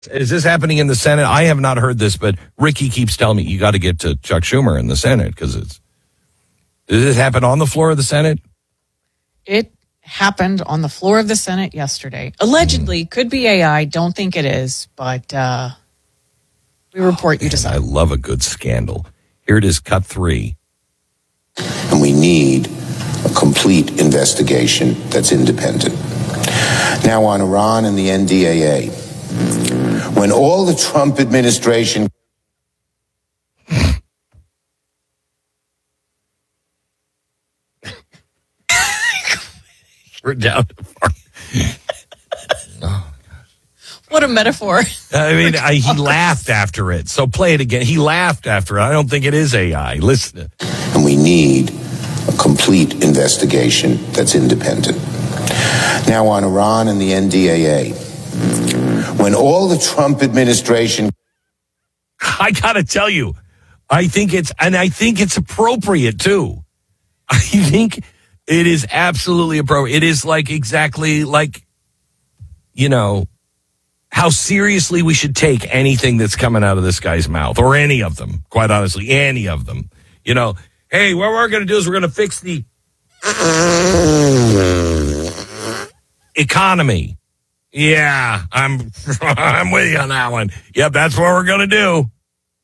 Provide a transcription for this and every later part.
Is this happening in the Senate? I have not heard this, but Ricky keeps telling me you got to get to Chuck Schumer in the Senate because did this happen on the floor of the Senate? It happened on the floor of the Senate yesterday. Allegedly, could be AI. Don't think it is, but we report you to I love a good scandal. Here it is, cut 3. And we need a complete investigation that's independent. Now on Iran and the NDAA. When all the Trump administration... We're down to far. What a metaphor. I mean, he laughed after it. So play it again. He laughed after it. I don't think it is AI. Listen. And we need a complete investigation that's independent. Now on Iran and the NDAA. When all the Trump administration... I got to tell you, I think it's appropriate, too. I think it is absolutely appropriate. It is exactly like, how seriously we should take anything that's coming out of this guy's mouth, or any of them, quite honestly, any of them. Hey, what we're going to do is we're going to fix the economy. Yeah, I'm with you on that one. Yep, that's what we're going to do.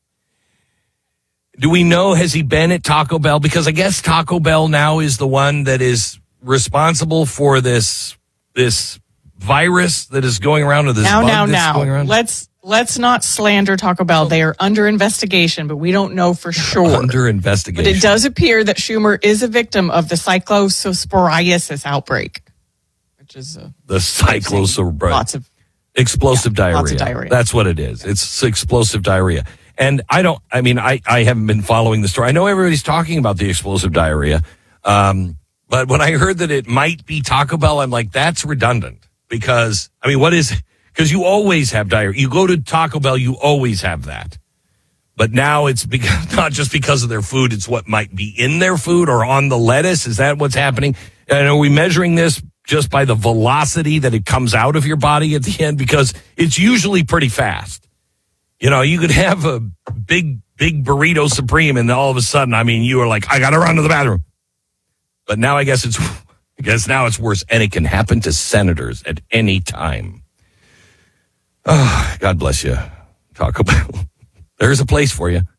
Do we know, has he been at Taco Bell? Because I guess Taco Bell now is the one that is responsible for this virus that is going around, or this bug that's going around. Let's not slander Taco Bell. They are under investigation, but we don't know for sure. Under investigation. But it does appear that Schumer is a victim of the cyclosporiasis outbreak, which is the cyclosporiasis. Lots of explosive diarrhea. Lots of diarrhea. That's what it is. It's explosive diarrhea. And I haven't been following the story. I know everybody's talking about the explosive diarrhea. But when I heard that it might be Taco Bell, I'm like, that's redundant. Because, what is it? Because you always have diarrhea. You go to Taco Bell, you always have that. But now it's not just because of their food, it's what might be in their food or on the lettuce. Is that what's happening? And are we measuring this just by the velocity that it comes out of your body at the end? Because it's usually pretty fast. You could have a big burrito supreme and all of a sudden, you are like, I got to run to the bathroom. But now I guess now it's worse. And it can happen to senators at any time. Oh, God bless you, Taco Bell. There's a place for you,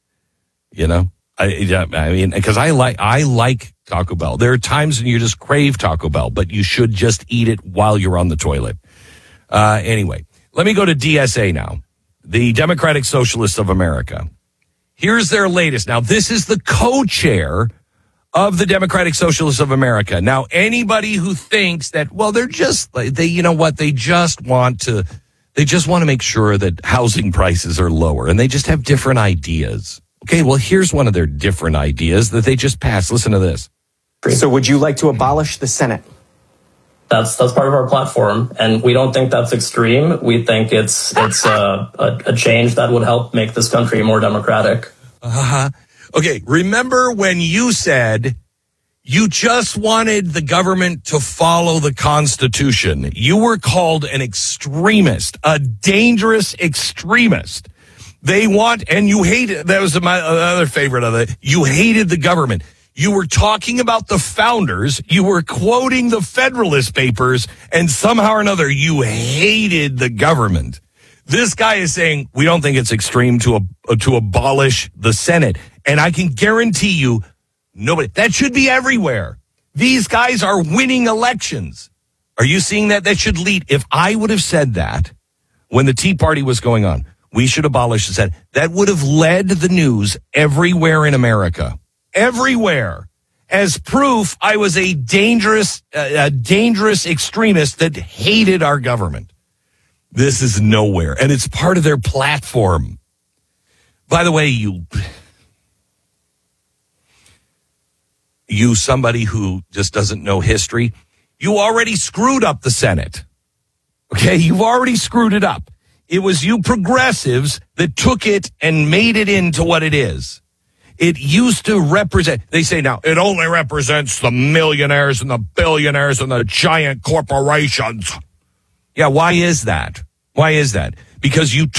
because I like Taco Bell. There are times when you just crave Taco Bell, but you should just eat it while you're on the toilet. Anyway, let me go to DSA now, the Democratic Socialists of America. Here's their latest. Now, this is the co-chair of the Democratic Socialists of America. Now, anybody who thinks that, they're just, they just want to make sure that housing prices are lower, and they just have different ideas. Okay, well, here's one of their different ideas that they just passed. Listen to this. So would you like to abolish the Senate? That's part of our platform, and we don't think that's extreme. We think it's a change that would help make this country more democratic. Okay, remember when you said you just wanted the government to follow the Constitution? You were called an extremist, a dangerous extremist. And you hated, that was my other favorite of it, you hated the government. You were talking about the founders, you were quoting the Federalist Papers, and somehow or another you hated the government. This guy is saying, we don't think it's extreme to abolish the Senate. And I can guarantee you, nobody, that should be everywhere. These guys are winning elections. Are you seeing that? That should lead. If I would have said that when the Tea Party was going on, we should abolish the Senate, that would have led the news everywhere in America. Everywhere. As proof, I was a dangerous extremist that hated our government. This is nowhere. And it's part of their platform. By the way, you somebody who just doesn't know history, you already screwed up the Senate. Okay, you've already screwed it up. It was you progressives that took it and made it into what it is. It used to represent, they say now, it only represents the millionaires and the billionaires and the giant corporations. Yeah, why is that? Why is that? because you